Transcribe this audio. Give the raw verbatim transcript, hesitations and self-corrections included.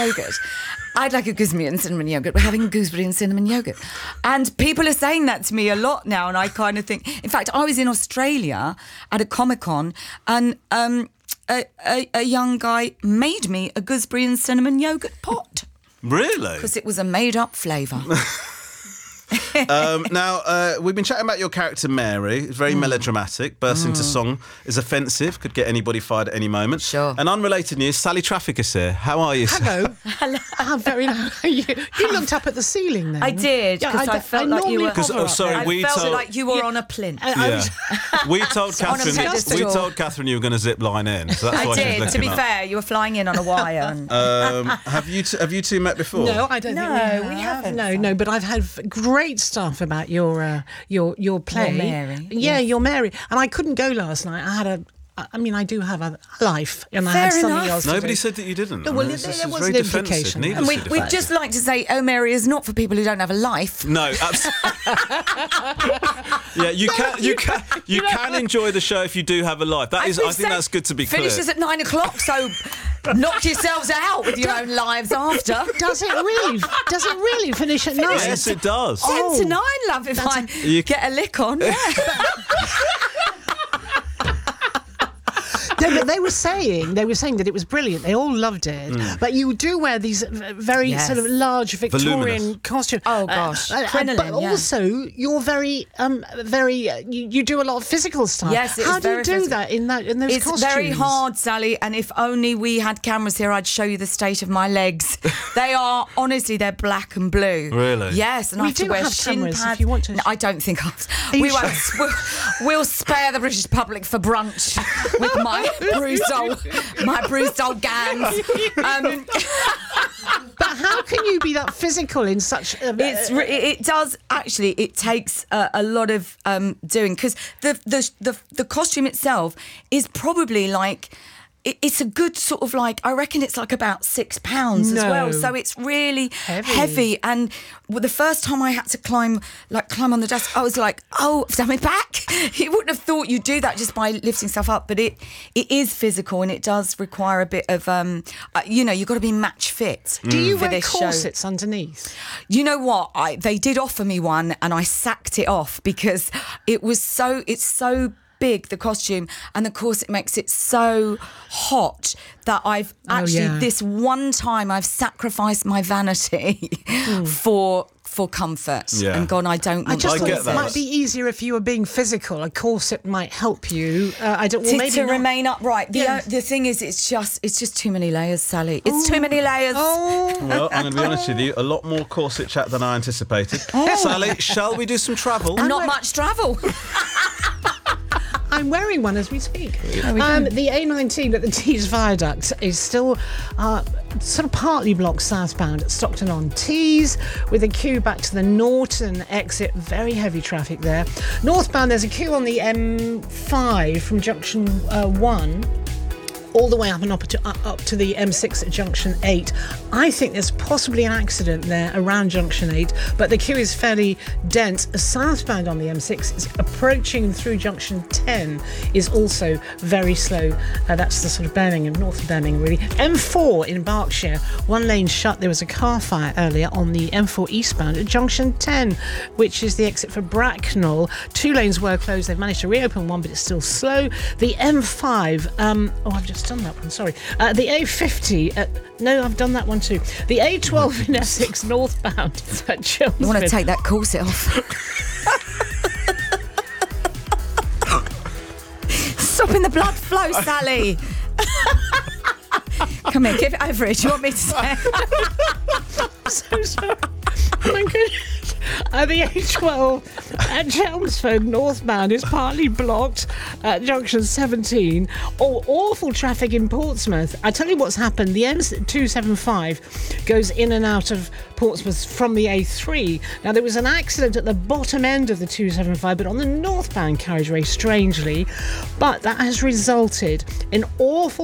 yogurt. I'd like a gooseberry and cinnamon yogurt. We're having gooseberry and cinnamon yogurt. And people are saying that to me a lot now, and I kind of think... In fact, I was in Australia at a Comic-Con, and um, a, a, a young guy made me a gooseberry and cinnamon yogurt pot. Really? Because it was a made-up flavour. um, now, uh, we've been chatting about your character Mary. It's very mm. melodramatic, bursts mm. into song, is offensive, could get anybody fired at any moment. Sure. And unrelated news, Sally Traffic is here. How are you? Hello. Hello. How very nice. You, you looked up at the ceiling then. I did, because yeah, I, I felt I like you were... Oh, sorry, I we felt told... like you were yeah. on a plinth. Yeah. we told Catherine we told Catherine you were going to zip line in. So that's I why did, to be up. fair. You were flying in on a wire. And... Um, have, you t- have you two met before? No, I don't no, think we have. we haven't. No, no, but I've had great stuff about your uh, your your play. Your Mary. Yeah, yes. your Mary. And I couldn't go last night. I had a... I mean, I do have a life, and Fair I had something enough. else to Nobody do. said that you didn't. No, well, I mean, there, this there is was very an defensive, implication. And we, we'd just like to say, Oh Mary is not for people who don't have a life. No, absolutely. yeah, you can, you can, you can enjoy the show if you do have a life. That is, I think that's good to be clear. Finishes at nine o'clock, so knock yourselves out with your own lives after. Does it really? Does it really finish at nine? Yes, it does. Ten Oh, to nine, love. If I a, you, get a lick on. Yeah. No, but they were saying they were saying that it was brilliant. They all loved it. Mm. But you do wear these very yes. sort of large Victorian Voluminous. costumes. Oh gosh, uh, crinoline, but yeah. also you're very, um, very. Uh, you, you do a lot of physical stuff. Yes, it how is do very you do physical. that in that in those it's costumes? It's very hard, Sally. And if only we had cameras here, I'd show you the state of my legs. They are honestly, they're black and blue. Really? Yes, and we I have do to wear have shin cameras pads. if you want to. No, I don't think I'll. Are We you won't. sure? We'll, we'll spare the British public for brunch with my bruised old, my bruised old gams. Um, But how can you be that physical in such? A, it's re- it does actually. It takes a, a lot of um, doing, because the, the the the costume itself is probably like. It's a good sort of like, I reckon it's like about six pounds no. as well. So it's really heavy. heavy. And the first time I had to climb, like climb on the desk, I was like, oh, is that my back? You wouldn't have thought you'd do that just by lifting stuff up. But it it is physical, and it does require a bit of, um, uh, you know, you've got to be match fit. Do you for wear this corsets show. underneath? You know what? I, they did offer me one, and I sacked it off because it was so, it's so big, the costume, and of course it makes it so hot that I've actually, oh, yeah. this one time I've sacrificed my vanity mm. for for comfort yeah. and gone, I don't want I just to. thought get it that. might be easier if you were being physical. A corset might help you. Uh, I don't well, to, maybe to not. remain upright. The, Yeah. uh, the thing is, it's just it's just too many layers, Sally. It's too many layers. Oh. Well, I'm going to be honest with you, a lot more corset chat than I anticipated. Oh. Sally, shall we do some travel? Not we're- much travel. I'm wearing one as we speak. Um, the A nineteen at the Tees Viaduct is still uh, sort of partly blocked southbound at Stockton-on-Tees, with a queue back to the Norton exit. Very heavy traffic there. Northbound, there's a queue on the M five from junction uh, one. All the way up and up to, uh, up to the M six at junction eight. I think there's possibly an accident there around junction eight, but the queue is fairly dense. Southbound on the M six is approaching through junction ten is also very slow. Uh, that's the sort of Birmingham, north of Birmingham, really. M four in Berkshire, one lane shut. There was a car fire earlier on the M four eastbound at junction ten, which is the exit for Bracknell. Two lanes were closed. They've managed to reopen one, but it's still slow. The M five, um, oh, I've just done that one, sorry. Uh, the A fifty, uh, no, I've done that one too. The A twelve in Essex northbound at Chelmsford. You want to take that corset off? Stopping the blood flow, Sally. Come here, give it over it. Do you want me to say? So sorry. Oh my goodness. Uh, the A twelve at Chelmsford northbound is partly blocked at junction seventeen. Oh, awful traffic in Portsmouth. I tell you what's happened. The M two seventy-five goes in and out of Portsmouth from the A three. Now, there was an accident at the bottom end of the two seventy-five, but on the northbound carriageway, strangely. But that has resulted in awful